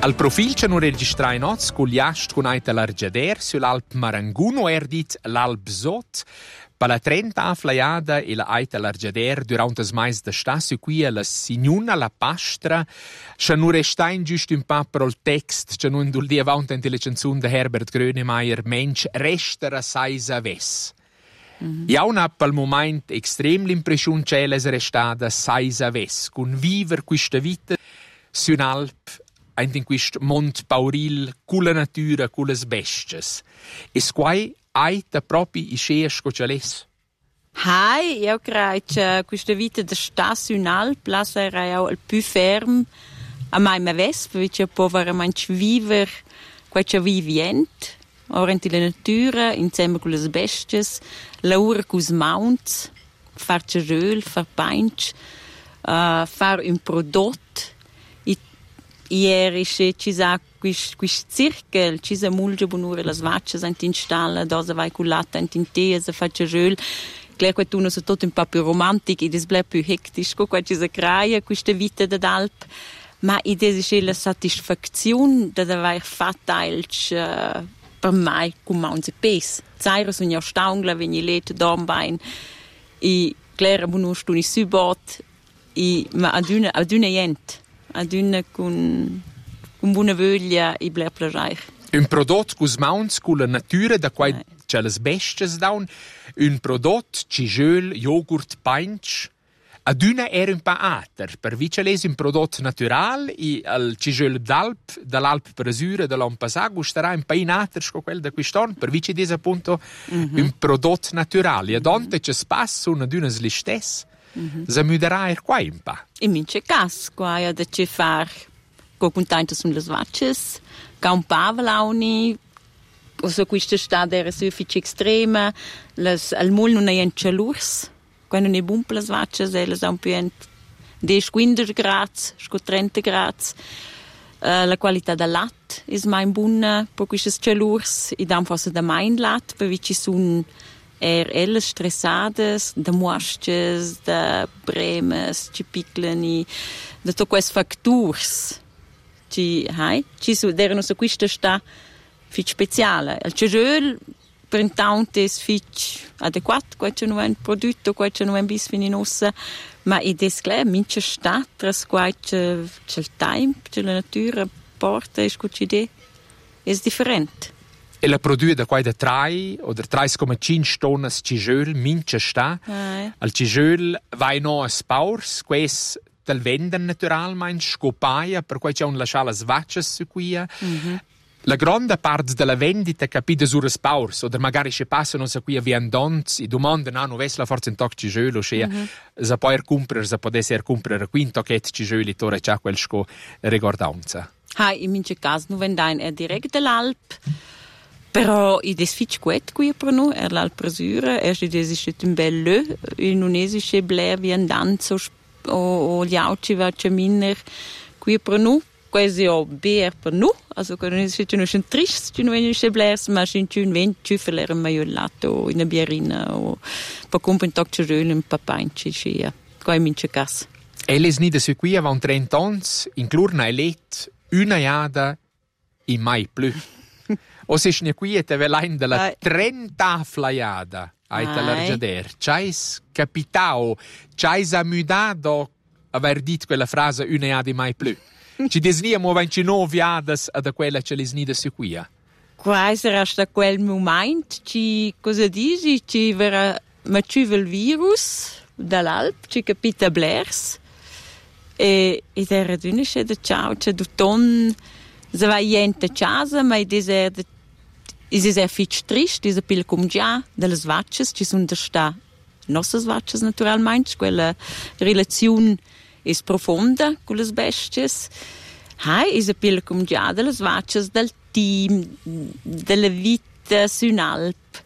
Al profil c'è non registrai noz con gli ast con aita l'argiader sull'Alp Maranguno erdit l'Alp Zot per la 30 flaiada e la aita l'argiader durante il mese d'estate su cui la signuna la pastra c'è non restain giusto un po' per il text c'è non dul dia avanti intelligenzione di Herbert Grönemeyer mensch restera saisa ves. Io ho al momento estrem l'impressione che è stata saisa ves con vivere questa vita su un'Alp in questo mondo pauril con la natura, con le bestie. E squai aita proprio i sceas scocciales. Hai, io credo che questa vita da stassi in Alp lascerà il più ferm a mai me ves, perché può veramente vivere questa vivente, ora in la natura, insieme con le bestie, lavorare con i mounts, fare cerol, fare painch, fare un prodotto. Ieri ci sa questo cirkel, ci sa molto buonore le svacce in stalla, dove vai con latte in te, se fa cerol. Claro che tu non sei tutto un po' più romantico e è più hectico, qua ci sa creare questa vita d'Alp, ma è la soddisfazione di aver fatto per me con Mounts e Pes. Zaira sono io staungla, wenn ich lete Dornbein, e claro buonore stu in Südbord, ma ad una gente. Ad una con buona voglia e bla plagiare. Un prodotto con mounts con la natura da quai c'è le bestie down, un prodotto cigel, yogurt, painch. Ad una era un po' alter, per vi c'è un prodotto naturale e il cigel dall'Alp Presura dell'anno passato gusterà un po' in alter con quello da quest'anno, per vi c'è appunto un prodotto naturale. E donde c'è spazio una d'una le stesse. Se muderà qua un po'. In mince cas, qua ha da ci far con contento sono le svacces, che un pavlauni, o so questa stata era suffici estrema, al mul non è in calurs, quando non è buon per le svacces, le sono più in 10-15 gradi, 30 gradi. La qualità del latte è mai buona per queste calurs, e dan forse da mai in latte, perché ci sono elas stressadas, da mosches, da bremes, ci piclani, da tutti questi fattori. Ci erano su questa sta fit speciale. Il cegel per intanto è fit adeguato, questo non è un prodotto, questo non è un bis fininosa, ma è desclare, mince sta, tras questo il tempo, la natura porta, è idea, è differente. E la produce da quai da 3 o da 3,5 tonnes cigel mince sta. Al cigel vai no a spaurs, quais del venden naturalmente, scopaia, per cui c'è un lasciare le svacce su qui. La grande parte della vendita capite su spaurs, o magari se passano su qui a viandons, e domandano, non vesi la forza in toc cigel, o se può comprare, se può essere comprare quinto che cigel, e torre c'è quel sco ricordanza. In mince caso, non vendono è direct dall'Alp. Però i desfici quet qui per noi è l'Alp Presura, è un bel lö, e non esiste bler vi andanzo o gli auci va caminer qui per noi, quasi o ber per noi, also che non esiste non un trist, non esiste blers, ma c'è un vent ci fallere meglio lato in una bierina o per comprare un tocco di un papanci sia, qua in mince cas. E le snide su qui avevano 30 anni, inclurna e let una iada e mai più. O se ne qui è velain della 30 flaiada ai talargiader. C'hais capitao, c'hais amudato aver dit quella frase una iada mai più. Ci desniamo 29 iadas ad quella ce le snide su qui. Qua sarà sta quel momento, ci cosa dici? Ci verrà maciuva il virus dall'Alp, ci capita blers. E era d'una c'è da ciao, c'è d'uton, se va niente a casa, ma è fitch trist, è pil come già delle svacces, ci sono da sta nostre svacces naturalmente, quella relazione è profonda con le bestie. È pil come già delle svacces, del team, della vita su un'Alp.